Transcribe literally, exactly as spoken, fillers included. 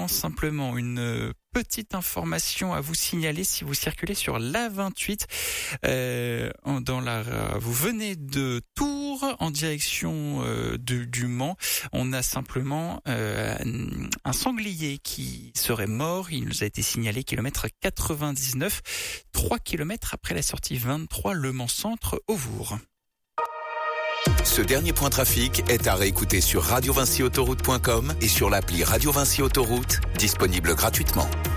Mans. Simplement une petite information à vous signaler si vous circulez sur l'A vingt-huit. Euh, dans la, vous venez de Tours en direction euh, de, du Mans. On a simplement euh, un sanglier qui serait mort. Il nous a été signalé kilomètre quatre-vingt-dix-neuf, trois kilomètres après la sortie vingt-trois Le Mans Centre Auvour. Ce dernier point trafic est à réécouter sur radio vinci autoroute point com et sur l'appli Radio Vinci Autoroute, disponible gratuitement.